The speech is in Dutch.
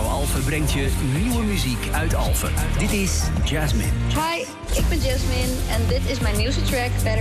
Radio Alphen brengt je nieuwe muziek uit Alphen. Dit is Jasmine. Hi, ik ben Jasmine en dit is mijn nieuwste track Better